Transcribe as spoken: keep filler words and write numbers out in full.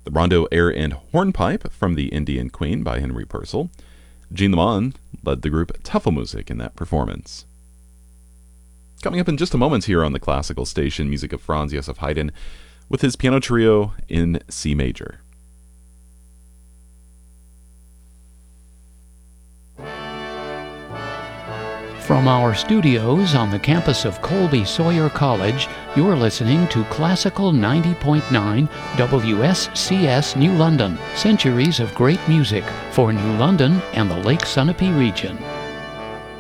The Rondo Air and Hornpipe from the Indian Queen by Henry Purcell. Gene Lemon led the group Tafelmusik in that performance. Coming up in just a moment here on the classical station, music of Franz Josef Haydn with his piano trio in C major. From our studios on the campus of Colby Sawyer College, you're listening to Classical ninety point nine W S C S New London, centuries of great music for New London and the Lake Sunapee region.